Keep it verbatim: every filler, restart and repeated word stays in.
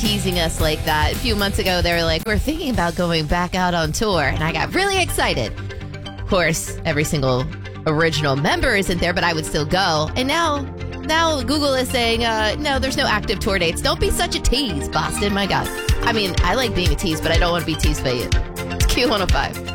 teasing us like that. A few months ago, they were like, we're thinking about going back out on tour. And I got really excited. Of course, every single original member isn't there, but I would still go. And now, now Google is saying, uh, no, there's no active tour dates. Don't be such a tease, Boston. My God. I mean, I like being a tease, but I don't want to be teased by you. It's Q one oh five.